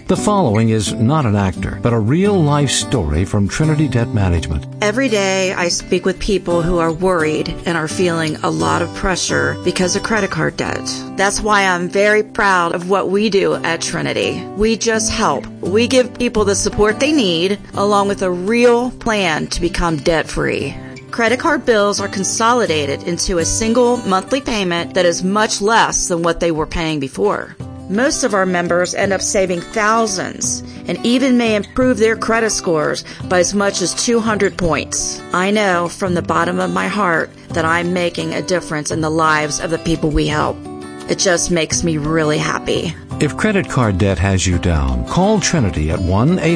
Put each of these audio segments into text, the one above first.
The following is not an actor, but a real-life story from Trinity Debt Management. Every day I speak with people who are worried and are feeling a lot of pressure because of credit card debt. That's why I'm very proud of what we do at Trinity. We just help. We give people the support they need, along with a real plan to become debt-free. Credit card bills are consolidated into a single monthly payment that is much less than what they were paying before. Most of our members end up saving thousands and even may improve their credit scores by as much as 200 points. I know from the bottom of my heart that I'm making a difference in the lives of the people we help. It just makes me really happy. If credit card debt has you down, call Trinity at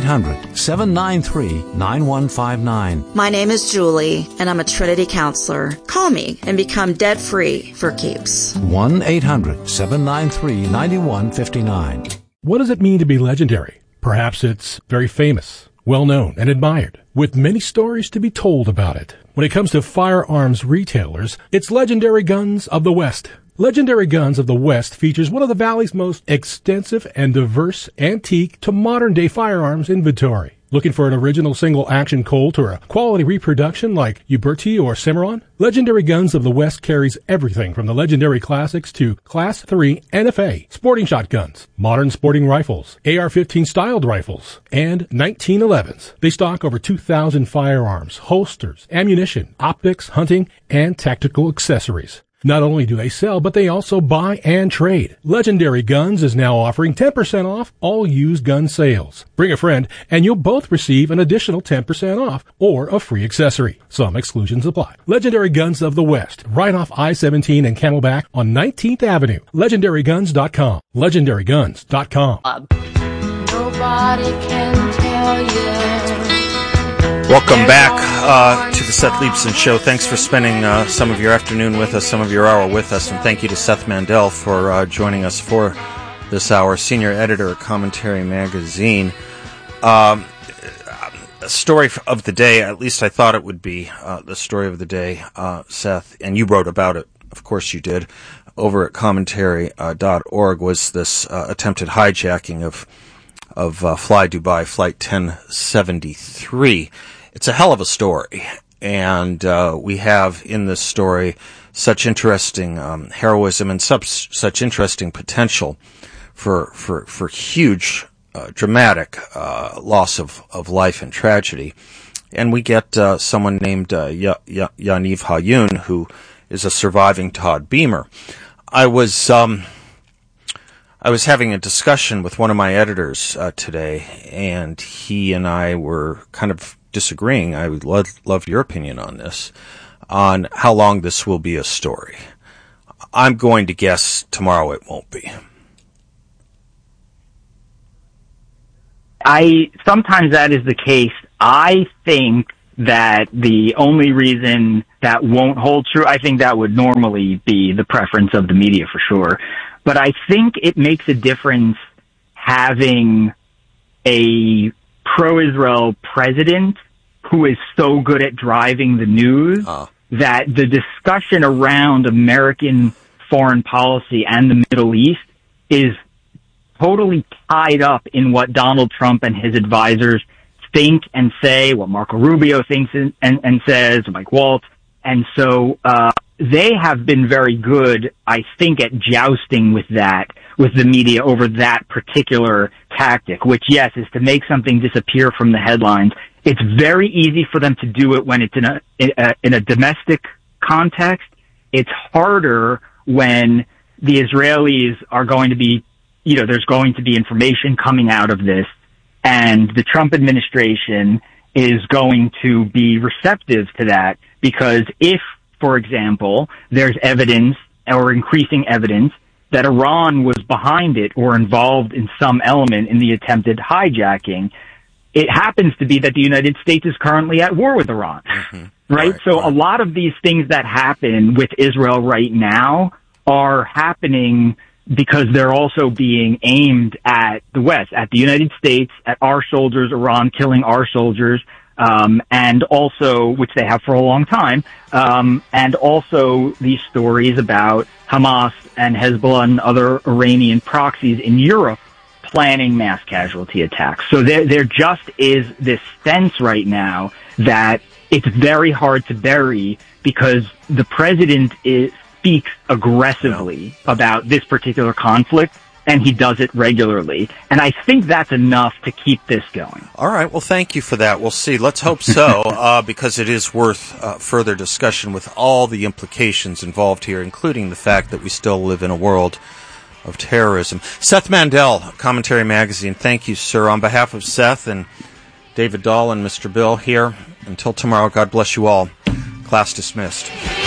1-800-793-9159. My name is Julie, and I'm a Trinity counselor. Call me and become debt-free for keeps. 1-800-793-9159. What does it mean to be legendary? Perhaps it's very famous, well-known, and admired, with many stories to be told about it. When it comes to firearms retailers, it's Legendary Guns of the West. Legendary Guns of the West features one of the Valley's most extensive and diverse antique to modern-day firearms inventory. Looking for an original single-action Colt or a quality reproduction like Uberti or Cimarron? Legendary Guns of the West carries everything from the legendary classics to Class 3 NFA, sporting shotguns, modern sporting rifles, AR-15 styled rifles, and 1911s. They stock over 2,000 firearms, holsters, ammunition, optics, hunting, and tactical accessories. Not only do they sell, but they also buy and trade. Legendary Guns is now offering 10% off all used gun sales. Bring a friend, and you'll both receive an additional 10% off or a free accessory. Some exclusions apply. Legendary Guns of the West, right off I-17 and Camelback on 19th Avenue. LegendaryGuns.com. LegendaryGuns.com. Nobody can tell you. Welcome back to the Seth Leibsohn Show. Thanks for spending some of your afternoon with us, some of your hour with us, and thank you to Seth Mandel for joining us for this hour, senior editor at Commentary Magazine. A story of the day, at least I thought it would be the story of the day, Seth, and you wrote about it, of course you did, over at commentary.org, was this attempted hijacking of Fly Dubai Flight 1073. It's a hell of a story, and we have in this story such interesting heroism and such interesting potential for huge, dramatic loss of life and tragedy. And we get someone named Yaniv Hayun, who is a surviving Todd Beamer. I was having a discussion with one of my editors today, and he and I were kind of disagreeing. I would love your opinion on this, on how long this will be a story. I'm going to guess tomorrow it won't be. Sometimes that is the case. I think that the only reason that won't hold true, I think that would normally be the preference of the media for sure. But I think it makes a difference having a pro-Israel president who is so good at driving the news that the discussion around American foreign policy and the Middle East is totally tied up in what Donald Trump and his advisors think and say, what Marco Rubio thinks and says, Mike Waltz. And so they have been very good, I think, at jousting with the media over that particular tactic, which, yes, is to make something disappear from the headlines. It's very easy for them to do it when it's in a domestic context. It's harder when the Israelis are going to be, there's going to be information coming out of this, and the Trump administration is going to be receptive to that, because if, for example, there's evidence or increasing evidence that Iran was behind it or involved in some element in the attempted hijacking, it happens to be that the United States is currently at war with Iran, right? So a lot of these things that happen with Israel right now are happening because they're also being aimed at the West, at the United States, at our soldiers, Iran killing our soldiers, and also, which they have for a long time, and also these stories about Hamas and Hezbollah and other Iranian proxies in Europe planning mass casualty attacks. So there just is this sense right now that it's very hard to bury because the president speaks aggressively about this particular conflict, and he does it regularly. And I think that's enough to keep this going. All right. Well, thank you for that. We'll see. Let's hope so, because it is worth further discussion with all the implications involved here, including the fact that we still live in a world of terrorism. Seth Mandel, Commentary Magazine. Thank you, sir. On behalf of Seth and David Dahl and Mr. Bill here, until tomorrow, God bless you all. Class dismissed.